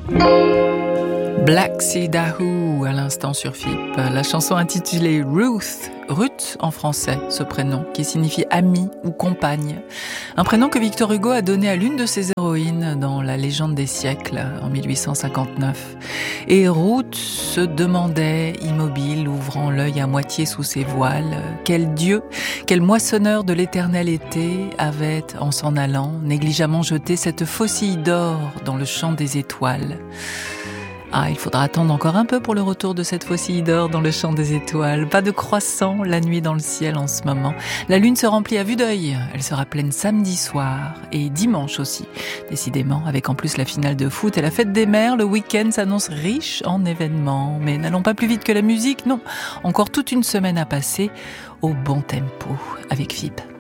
Black Sea Dahoo à l'instant sur FIP. La chanson intitulée Ruth en français, ce prénom qui signifie amie ou compagne. Un prénom que Victor Hugo a donné à l'une de ses héroïnes dans La Légende des siècles en 1859. Et Ruth se demandait, immobile, ouvrant l'œil à moitié sous ses voiles, quel dieu, quel moissonneur de l'éternel été avait, en s'en allant, négligemment jeté cette faucille d'or dans le champ des étoiles. Ah, il faudra attendre encore un peu pour le retour de cette faucille d'or dans le champ des étoiles. Pas de croissant la nuit dans le ciel en ce moment. La lune se remplit à vue d'œil. Elle sera pleine samedi soir et dimanche aussi. Décidément, avec en plus la finale de foot et la fête des mères, le week-end s'annonce riche en événements. Mais n'allons pas plus vite que la musique, non. Encore toute une semaine à passer au bon tempo avec FIP.